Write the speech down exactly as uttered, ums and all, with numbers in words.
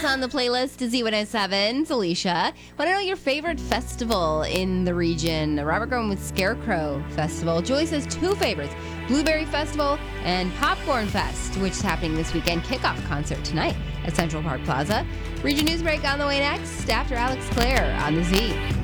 on the playlist to Z one oh seven. It's Alicia. Want to know your favorite festival in the region? Robert going with Scarecrow Festival. Julie says two favorites, Blueberry Festival and Popcorn Fest, which is happening this weekend. Kickoff concert tonight at Central Park Plaza. Region News Break on the way next after Alex Clare on the Z.